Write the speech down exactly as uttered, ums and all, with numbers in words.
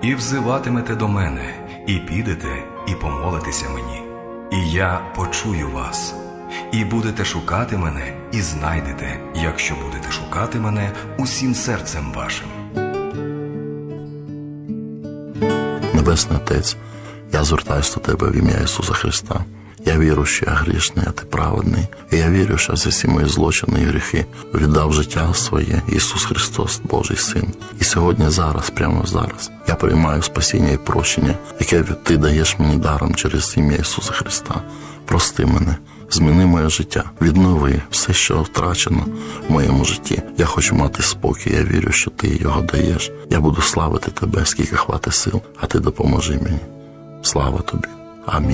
і взиватимете до мене, і підете, і помолитеся мені. І я почую вас, і будете шукати мене, і знайдете, якщо будете шукати мене усім серцем вашим. Небесний Отець, я звертаюся до Тебе в ім'я Ісуса Христа. Я вірю, що я грішний, а Ти праведний. І я вірю, що за всі мої злочини і гріхи віддав життя своє Ісус Христос, Божий Син. І сьогодні, зараз, прямо зараз, я приймаю спасіння і прощення, яке Ти даєш мені даром через ім'я Ісуса Христа. Прости мене, зміни моє життя, віднови все, що втрачено в моєму житті. Я хочу мати спокій, я вірю, що Ти його даєш. Я буду славити Тебе, скільки хватить сил, а Ти допоможи мені. Слава Тобі. Амінь.